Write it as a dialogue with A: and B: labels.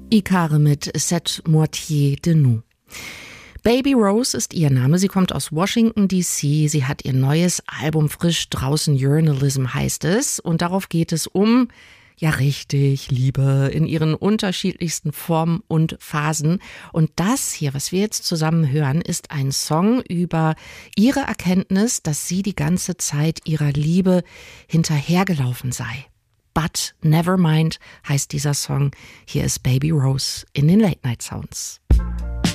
A: Ikare mit Cette Moitié de Nous. Baby Rose ist ihr Name. Sie kommt aus Washington, D.C. Sie hat ihr neues Album frisch draußen. Journalism heißt es. Und darauf geht es um, ja richtig, Liebe in ihren unterschiedlichsten Formen und Phasen. Und das hier, was wir jetzt zusammen hören, ist ein Song über ihre Erkenntnis, dass sie die ganze Zeit ihrer Liebe hinterhergelaufen sei. But Nevermind heißt dieser Song. Hier ist Baby Rose in den Late Night Sounds.